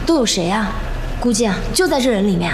都有谁啊？估计啊就在这人里面。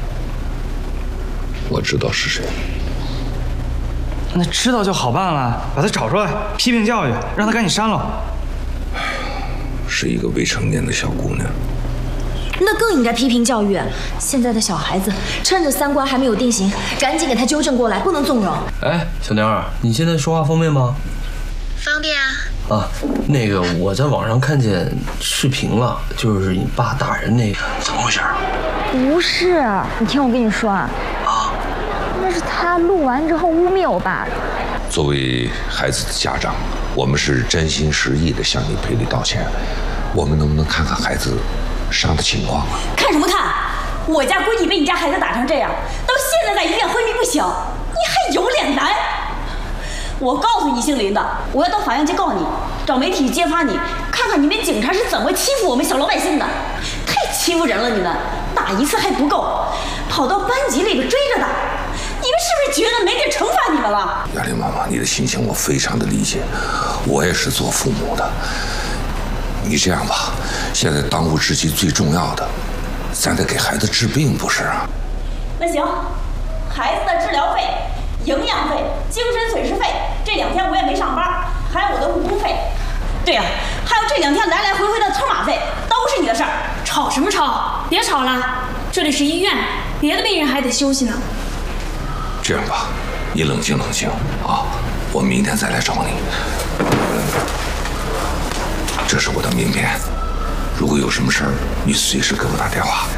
我知道是谁。 那知道就好办了，把他找出来，批评教育，让他赶紧删了。 是一个未成年的小姑娘。 那更应该批评教育。现在的小孩子，趁着三观还没有定型，赶紧给他纠正过来，不能纵容。 哎，小妞儿，你现在说话方便吗？ 方便啊。 啊，那个我在网上看见视频了，就是你爸打人那个，怎么回事？ 不是，你听我跟你说啊，那是他录完之后污蔑我爸的。 作为孩子的家长，我们是真心实意的向你赔礼道歉。我们能不能看看孩子伤的情况啊？ 看什么看？我家闺女被你家孩子打成这样，到现在在医院昏迷不醒，你还有脸来？我告诉你，姓林的，我要到法院去告你，找媒体揭发你，看看你们警察是怎么欺负我们小老百姓的，太欺负人了！你们打一次还不够，跑到班级里边追着打，你们是不是觉得没地惩罚你们了？ 雅玲妈妈，你的心情我非常的理解，我也是做父母的。你这样吧，现在当务之急最重要的，咱得给孩子治病，不是啊？ 那行，孩子的治疗费、营养费、精神损失费，这2天我也没上班，还有我的误工费。对呀，还有这2天来来回回的车马费，都是你的事儿。 吵什么吵？别吵了，这里是医院，别的病人还得休息呢。 这样吧，你冷静冷静啊，我明天再来找你。这是我的名片，如果有什么事儿，你随时给我打电话。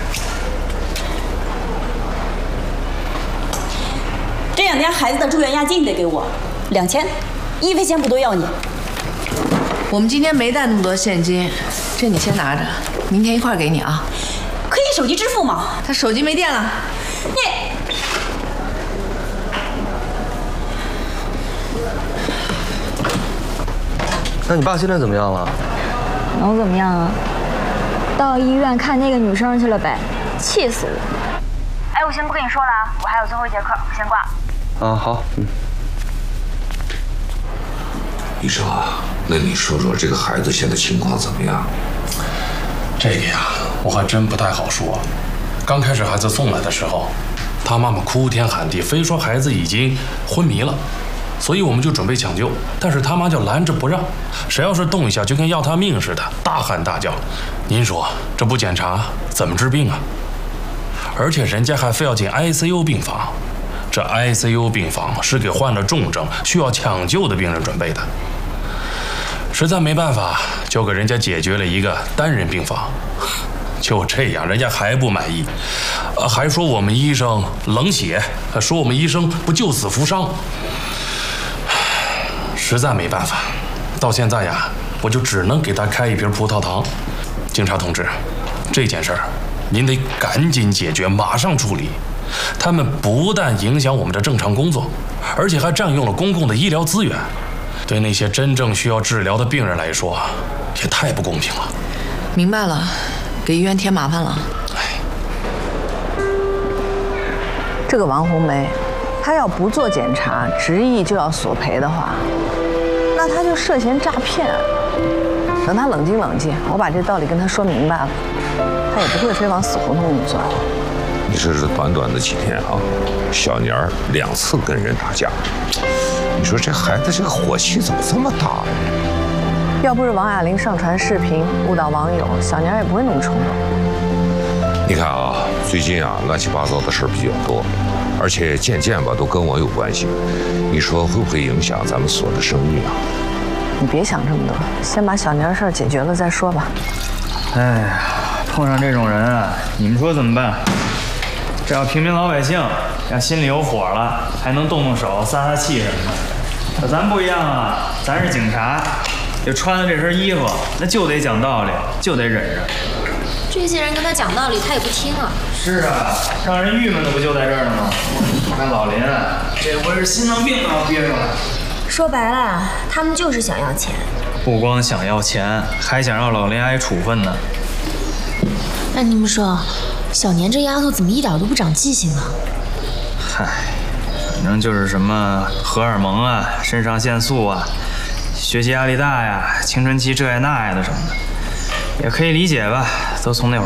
这2天孩子的住院押金你得给我2000，1分钱不多要你。 我们今天没带那么多现金，这你先拿着，明天一块给你啊。 可以手机支付吗？ 他手机没电了。 那你爸现在怎么样了？ 能怎么样啊？到医院看那个女生去了呗，气死我！哎，我先不跟你说了啊，我还有最后一节课，我先挂。 啊，好， 医生啊，那你说说这个孩子现在情况怎么样？ 这个呀，我还真不太好说。刚开始孩子送来的时候，他妈妈哭天喊地，非说孩子已经昏迷了。所以我们就准备抢救，但是他妈就拦着不让，谁要是动一下就跟要他命似的，大喊大叫。您说这不检查怎么治病啊？而且人家还非要进 ICU 病房，这 ICU 病房是给患了重症需要抢救的病人准备的。实在没办法，就给人家解决了一个单人病房。就这样，人家还不满意，还说我们医生冷血，说我们医生不救死扶伤。实在没办法，到现在呀，我就只能给他开一瓶葡萄糖。警察同志，这件事儿您得赶紧解决，马上处理。他们不但影响我们的正常工作，而且还占用了公共的医疗资源，对那些真正需要治疗的病人来说，也太不公平了。 明白了，给医院添麻烦了。 这个王红梅，她要不做检查，执意就要索赔的话，那她就涉嫌诈骗。等她冷静冷静，我把这道理跟她说明白了，她也不会非往死胡同里钻。 你这是短短的几天啊，小年儿2次跟人打架，你说这孩子这个火气怎么这么大呀？ 要不是王雅玲上传视频误导网友，小年儿也不会那么冲动。 你看啊，最近啊乱七八糟的事儿比较多，而且渐渐吧都跟我有关系，你说会不会影响咱们所的声誉啊？ 你别想这么多，先把小年事儿解决了再说吧。 哎呀，碰上这种人啊，你们说怎么办？这要平民老百姓，要心里有火了，还能动动手撒撒气什么的。可咱不一样啊，咱是警察，就穿的这身衣服，那就得讲道理，就得忍着。 这些人跟他讲道理，他也不听啊。 是啊，让人郁闷的不就在这儿呢吗？你看老林，这回是心脏病都要憋出来。 说白了，他们就是想要钱。 不光想要钱，还想让老林挨处分呢。 那你们说，小年这丫头怎么一点都不长记性啊？ 嗨，反正就是什么荷尔蒙啊、肾上腺素啊、学习压力大呀、青春期这呀那呀的什么的，也可以理解吧，都从那会儿